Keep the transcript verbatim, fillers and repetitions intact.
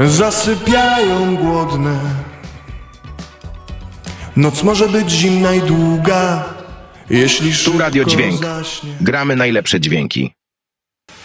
zasypiają głodne. Noc może być zimna i długa, jeśli Tu Radio szybko Dźwięk. zaśnie. Gramy najlepsze dźwięki.